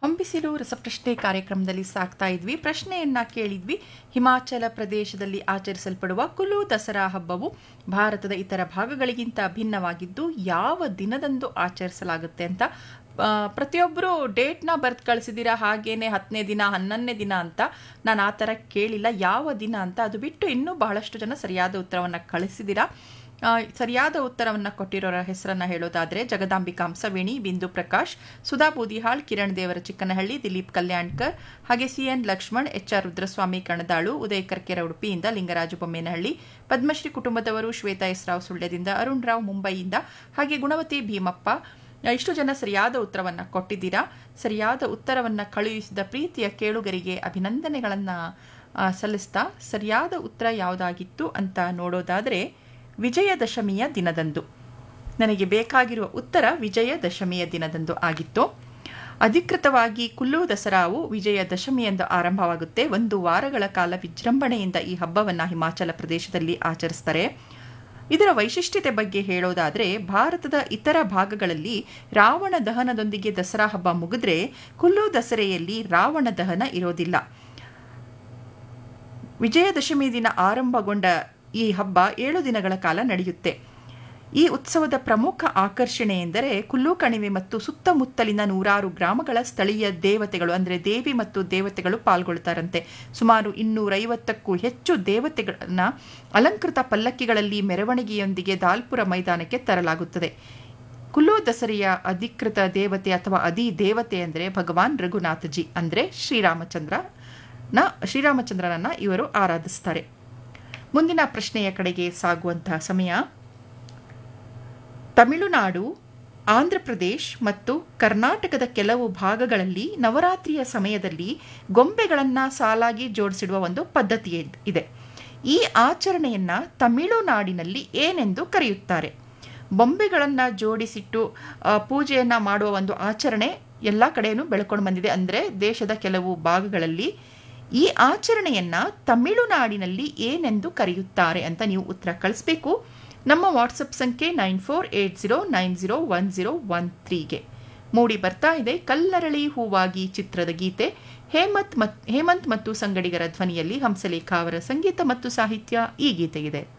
ಹೊಂಬಿಸಿಲು ರಸಪ್ರಶ್ನೆ ಕಾರ್ಯಕ್ರಮದಲ್ಲಿ ಸಾಕ್ತಾ ಇದ್ವಿ. ಪ್ರಶ್ನೆಯನ್ನ ಕೇಳಿದ್ವಿ. ಹಿಮಾಚಲ ಪ್ರದೇಶದಲ್ಲಿ ಆಚರಿಸಲ್ಪಡುವ ಕುಲು ದಸರಾ ಹಬ್ಬವು ಭಾರತದ ಇತರ ಭಾಗಗಳಿಗಿಂತ ಭಿನ್ನವಾಗಿದ್ದು ಯಾವ ದಿನದಂದು ಆಚರಿಸಲಾಗುತ್ತೆ ಅಂತ. ಪ್ರತಿಯೊಬ್ಬರು ಡೇಟ್ನ ಬರೆದು ಕಳಿಸಿದ್ದೀರಾ. ಹಾಗೇನೆ 10ನೇ ದಿನ 11ನೇ ದಿನ ಅಂತ. ನಾನು ಆ ಥರ ಕೇಳಿಲ್ಲ ಯಾವ ದಿನ ಅಂತ. ಅದು ಬಿಟ್ಟು ಇನ್ನೂ ಬಹಳಷ್ಟು ಜನ ಸರಿಯಾದ ಉತ್ತರವನ್ನು ಕಳಿಸಿದ್ದೀರಾ. ಸರಿಯಾದ ಉತ್ತರವನ್ನು ಕೊಟ್ಟಿರೋರ ಹೆಸರನ್ನು ಹೇಳೋದಾದರೆ ಜಗದಾಂಬಿಕಾ ಹಂಸವೇಣಿ, ಬಿಂದು ಪ್ರಕಾಶ್, ಸುಧಾ ಬೂದಿಹಾಳ್, ಕಿರಣ್ ದೇವರ ಚಿಕ್ಕನಹಳ್ಳಿ, ದಿಲೀಪ್ ಕಲ್ಯಾಣ್ಕರ್, ಹಾಗೆ CN ಲಕ್ಷ್ಮಣ್, HR ರುದ್ರಸ್ವಾಮಿ ಕಣದಾಳು, ಉದಯ್ ಕರ್ಕೆರ ಉಡುಪಿಯಿಂದ, ಲಿಂಗರಾಜು ಬೊಮ್ಮೇನಹಳ್ಳಿ, ಪದ್ಮಶ್ರೀ ಕುಟುಂಬದವರು ಶ್ವೇತಾ ಎಸ್ ರಾವ್ ಸುಳ್ಯದಿಂದ, ಅರುಣ್ ರಾವ್ ಮುಂಬೈಯಿಂದ, ಹಾಗೆ ಗುಣವತಿ ಭೀಮಪ್ಪ. ಇಷ್ಟು ಜನ ಸರಿಯಾದ ಉತ್ತರವನ್ನು ಕೊಟ್ಟಿದ್ದೀರಾ. ಸರಿಯಾದ ಉತ್ತರವನ್ನು ಕಳುಹಿಸಿದ ಪ್ರೀತಿಯ ಕೇಳುಗರಿಗೆ ಅಭಿನಂದನೆಗಳನ್ನು ಸಲ್ಲಿಸ್ತಾ ಸರಿಯಾದ ಉತ್ತರ ಯಾವುದಾಗಿತ್ತು ಅಂತ ನೋಡೋದಾದರೆ ವಿಜಯದಶಮಿಯ ದಿನದಂದು. ನನಗೆ ಬೇಕಾಗಿರುವ ಉತ್ತರ ವಿಜಯದಶಮಿಯ ದಿನದಂದು ಆಗಿತ್ತು. ಅಧಿಕೃತವಾಗಿ ಕುಲ್ಲು ದಸರಾವು ವಿಜಯದಶಮಿಯಂದು ಆರಂಭವಾಗುತ್ತೆ. 1 ವಾರಗಳ ಕಾಲ ವಿಜೃಂಭಣೆಯಿಂದ ಈ ಹಬ್ಬವನ್ನು ಹಿಮಾಚಲ ಪ್ರದೇಶದಲ್ಲಿ ಆಚರಿಸ್ತಾರೆ. ಇದರ ವೈಶಿಷ್ಟ್ಯತೆ ಬಗ್ಗೆ ಹೇಳೋದಾದರೆ ಭಾರತದ ಇತರ ಭಾಗಗಳಲ್ಲಿ ರಾವಣ ದಹನದೊಂದಿಗೆ ದಸರಾ ಹಬ್ಬ ಮುಗಿದ್ರೆ ಕುಲ್ಲು ದಸರೆಯಲ್ಲಿ ರಾವಣ ದಹನ ಇರೋದಿಲ್ಲ. ವಿಜಯದಶಮಿ ದಿನ ಆರಂಭಗೊಂಡ ಈ ಹಬ್ಬ 7 ದಿನಗಳ ಕಾಲ ನಡೆಯುತ್ತೆ. ಈ ಉತ್ಸವದ ಪ್ರಮುಖ ಆಕರ್ಷಣೆ ಎಂದರೆ ಕುಲ್ಲು ಕಣಿವೆ ಮತ್ತು ಸುತ್ತಮುತ್ತಲಿನ 100 ಗ್ರಾಮಗಳ ಸ್ಥಳೀಯ ದೇವತೆಗಳು, ಅಂದರೆ ದೇವಿ ಮತ್ತು ದೇವತೆಗಳು ಪಾಲ್ಗೊಳ್ತಾರಂತೆ. ಸುಮಾರು 250ಕ್ಕೂ ಹೆಚ್ಚು ದೇವತೆಗಳನ್ನ ಅಲಂಕೃತ ಪಲ್ಲಕ್ಕಿಗಳಲ್ಲಿ ಮೆರವಣಿಗೆಯೊಂದಿಗೆ ದಾಲ್ಪುರ ಮೈದಾನಕ್ಕೆ ತರಲಾಗುತ್ತದೆ. ಕುಲ್ಲು ದಸರೆಯ ಅಧಿಕೃತ ದೇವತೆ ಅಥವಾ ಅಧಿದೇವತೆ ಅಂದರೆ ಭಗವಾನ್ ರಘುನಾಥಜಿ, ಅಂದರೆ ಶ್ರೀರಾಮಚಂದ್ರನನ್ನ ಇವರು ಆರಾಧಿಸ್ತಾರೆ. ಮುಂದಿನ ಪ್ರಶ್ನೆಯ ಕಡೆಗೆ ಸಾಗುವಂತಹ ಸಮಯ. ತಮಿಳುನಾಡು, ಆಂಧ್ರಪ್ರದೇಶ್ ಮತ್ತು ಕರ್ನಾಟಕದ ಕೆಲವು ಭಾಗಗಳಲ್ಲಿ ನವರಾತ್ರಿಯ ಸಮಯದಲ್ಲಿ ಗೊಂಬೆಗಳನ್ನು ಸಾಲಾಗಿ ಜೋಡಿಸಿಡುವ ಒಂದು ಪದ್ಧತಿ ಇದೆ. ಈ ಆಚರಣೆಯನ್ನು ತಮಿಳುನಾಡಿನಲ್ಲಿ ಏನೆಂದು ಕರೆಯುತ್ತಾರೆ? ಬೊಂಬೆಗಳನ್ನು ಜೋಡಿಸಿಟ್ಟು ಪೂಜೆಯನ್ನು ಮಾಡುವ ಒಂದು ಆಚರಣೆ ಎಲ್ಲ ಕಡೆಯೂ ಬೆಳ್ಕೊಂಡು ಬಂದಿದೆ. ಅಂದರೆ ದೇಶದ ಕೆಲವು ಭಾಗಗಳಲ್ಲಿ ಈ ಆಚರಣೆಯನ್ನು ತಮಿಳುನಾಡಿನಲ್ಲಿ ಏನೆಂದು ಕರೆಯುತ್ತಾರೆ ಅಂತ ನೀವು ಉತ್ತರ ಕಳಿಸ್ಬೇಕು. ನಮ್ಮ ವಾಟ್ಸಪ್ ಸಂಖ್ಯೆ 9480901013ಗೆ. ಮೂಡಿ ಬರ್ತಾ ಇದೆ ಕಲ್ಲರಳಿ ಹೂವಾಗಿ ಚಿತ್ರದ ಗೀತೆ. ಹೇಮಂತ್ ಮತ್ತು ಸಂಗಡಿಗರ ಧ್ವನಿಯಲ್ಲಿ ಹಂಸಲೇಖ ಅವರ ಸಂಗೀತ ಮತ್ತು ಸಾಹಿತ್ಯ ಈ ಗೀತೆಗಿದೆ.